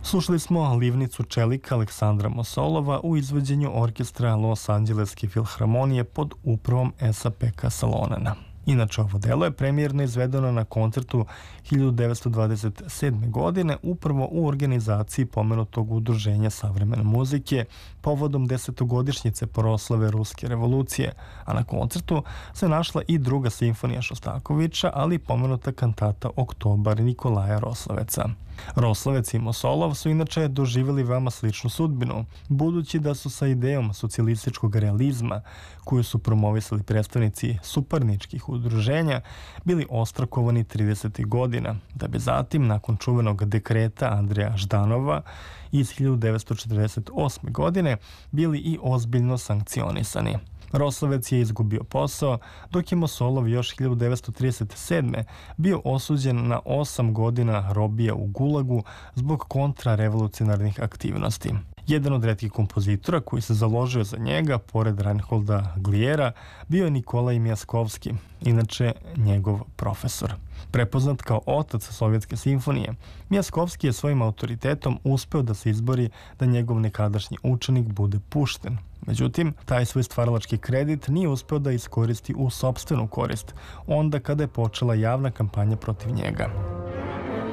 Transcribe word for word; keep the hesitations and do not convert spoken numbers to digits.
Slušali smo Livnicu čelika Aleksandra Mosolova u izvođenju orkestra Los Angeleske filharmonije pod upravom Esa Peka Salonena. Inače, ovo delo je premijerno izvedeno na koncertu hiljadu devetsto dvadeset sedme. godine upravo u organizaciji pomenutog udruženja savremene muzike povodom desetogodišnjice proslave Ruske revolucije, a na koncertu se našla i druga simfonija Šostakovića, ali i pomenuta kantata Oktobar Nikolaja Rosloveca. Roslovec i Mosolov su inače doživjeli veoma sličnu sudbinu, budući da su sa idejom socijalističkog realizma, koju su promovisali predstavnici suparničkih udruženja, bili ostrakovani tridesetih godina, da bi zatim, nakon čuvenog dekreta Andreja Ždanova iz hiljadu devetsto četrdeset osme. godine, bili i ozbiljno sankcionisani. Roslovec je izgubio posao, dok je Mosolov još hiljadu devetsto trideset sedme. bio osuđen na osam godina robija u Gulagu zbog kontrarevolucionarnih aktivnosti. Jedan od retkih kompozitora koji se založio za njega, pored Reinholda Gliera, bio je Nikolaj Mjaskovski, inače njegov profesor. Prepoznat kao otac sovjetske simfonije, Mjaskovski je svojim autoritetom uspeo da se izbori da njegov nekadašnji učenik bude pušten. Međutim, taj svoj stvaralački kredit nije uspeo da iskoristi u sopstvenu korist, onda kada je počela javna kampanja protiv njega.